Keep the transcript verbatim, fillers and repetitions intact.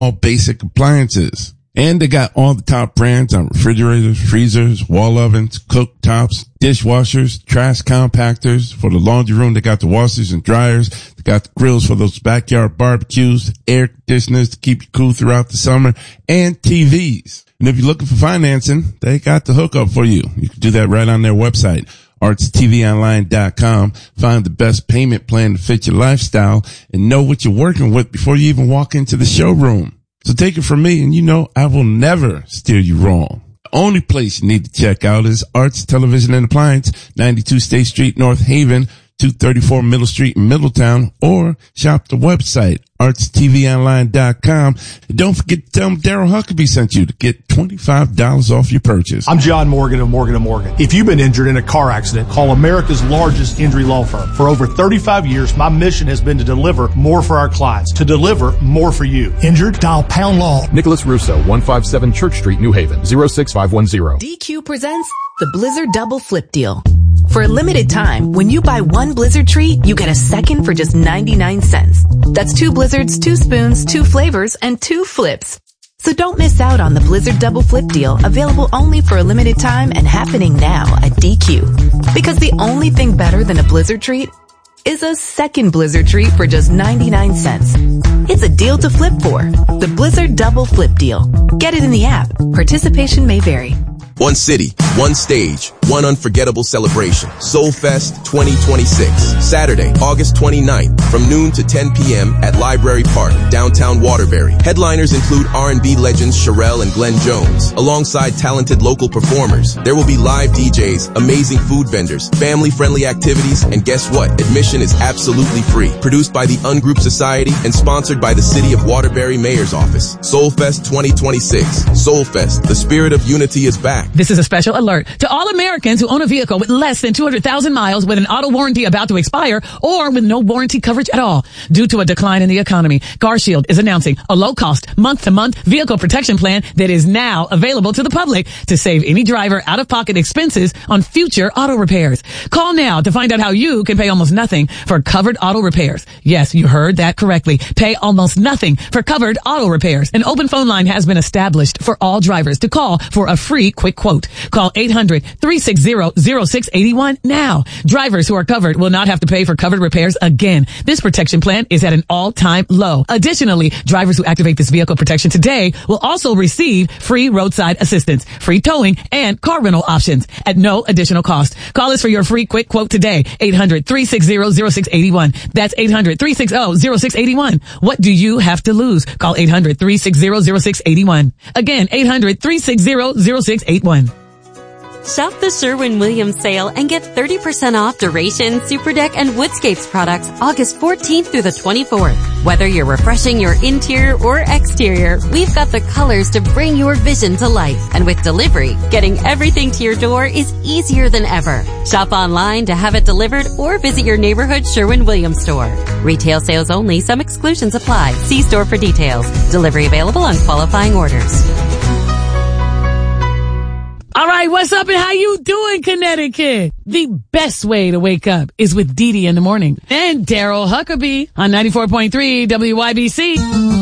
all basic appliances. And they got all the top brands on refrigerators, freezers, wall ovens, cooktops, dishwashers, trash compactors. For the laundry room, they got the washers and dryers. They got the grills for those backyard barbecues, air conditioners to keep you cool throughout the summer, and T Vs. And if you're looking for financing, they got the hookup for you. You can do that right on their website, arts t v online dot com. Find the best payment plan to fit your lifestyle and know what you're working with before you even walk into the showroom. So take it from me, and you know I will never steer you wrong. The only place you need to check out is Arts Television and Appliance, ninety-two State Street, North Haven, two thirty-four Middle Street in Middletown, or shop the website, arts t v online dot com. And don't forget to tell them Daryl Huckabee sent you to get twenty-five dollars off your purchase. I'm John Morgan of Morgan and Morgan. If you've been injured in a car accident, call America's largest injury law firm. For over thirty-five years, my mission has been to deliver more for our clients, to deliver more for you. Injured? Dial pound law. Nicholas Russo, one fifty-seven Church Street, New Haven, zero six five one zero. D Q presents the Blizzard Double Flip Deal. For a limited time, when you buy one Blizzard treat, you get a second for just ninety-nine cents. That's two Blizzards, two spoons, two flavors, and two flips. So don't miss out on the Blizzard Double Flip Deal, available only for a limited time and happening now at D Q. Because the only thing better than a Blizzard treat is a second Blizzard treat for just ninety-nine cents. It's a deal to flip for. The Blizzard Double Flip Deal. Get it in the app. Participation may vary. One city, one stage, one unforgettable celebration. Soul Fest twenty twenty-six. Saturday, August twenty-ninth, from noon to ten p.m. at Library Park, downtown Waterbury. Headliners include R and B legends Sherelle and Glenn Jones, alongside talented local performers. There will be live D Js, amazing food vendors, family-friendly activities, and guess what? Admission is absolutely free. Produced by the Ungroup Society and sponsored by the City of Waterbury Mayor's Office. Soul Fest twenty twenty-six. Soul Fest, the spirit of unity is back. This is a special alert to all Americans who own a vehicle with less than two hundred thousand miles with an auto warranty about to expire or with no warranty coverage at all. Due to a decline in the economy, CarShield is announcing a low-cost, month-to-month vehicle protection plan that is now available to the public to save any driver out-of-pocket expenses on future auto repairs. Call now to find out how you can pay almost nothing for covered auto repairs. Yes, you heard that correctly. Pay almost nothing for covered auto repairs. An open phone line has been established for all drivers to call for a free quick quote. Call eight hundred, three six zero, zero six eight one now. Drivers who are covered will not have to pay for covered repairs again. This protection plan is at an all-time low. Additionally, drivers who activate this vehicle protection today will also receive free roadside assistance, free towing, and car rental options at no additional cost. Call us for your free quick quote today. eight hundred, three six zero, zero six eight one. That's eight hundred, three six zero, zero six eight one. What do you have to lose? Call eight hundred, three six zero, zero six eight one. Again, eight hundred, three six zero, zero six eight one. Shop the Sherwin-Williams sale and get thirty percent off Duration, Superdeck, and Woodscapes products August fourteenth through the twenty-fourth. Whether you're refreshing your interior or exterior, we've got the colors to bring your vision to life. And with delivery, getting everything to your door is easier than ever. Shop online to have it delivered or visit your neighborhood Sherwin-Williams store. Retail sales only. Some exclusions apply. See store for details. Delivery available on qualifying orders. All right, what's up and how you doing, Connecticut? The best way to wake up is with Dee Dee in the morning. And Daryl Huckabee on ninety-four point three W Y B C.